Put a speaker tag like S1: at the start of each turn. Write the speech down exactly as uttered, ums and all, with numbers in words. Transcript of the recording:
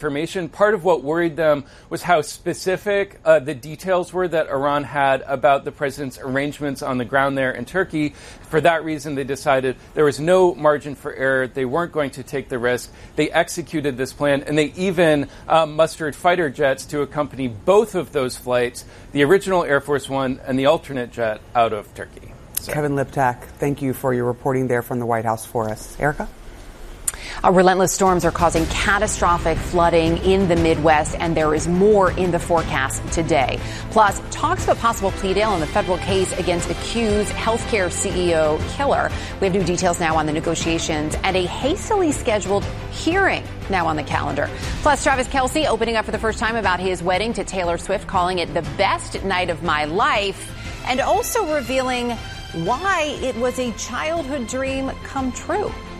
S1: information. Part of what worried them was how specific uh, the details were that Iran had about the president's arrangements on the ground there in Turkey. For that reason, they decided there was no margin for error. They weren't going to take the risk. They executed this plan, and they even um, mustered fighter jets to accompany both of those flights, the original Air Force One and the alternate jet, out of Turkey. So.
S2: Kevin Liptak, thank you for your reporting there from the White House for us. Erica?
S3: Uh, relentless storms are causing catastrophic flooding in the Midwest, and there is more in the forecast today. Plus, talks of a possible plea deal in the federal case against accused healthcare C E O killer. We have new details now on the negotiations and a hastily scheduled hearing now on the calendar. Plus, Travis Kelce opening up for the first time about his wedding to Taylor Swift, calling it the best night of my life, and also revealing why it was a childhood dream come true.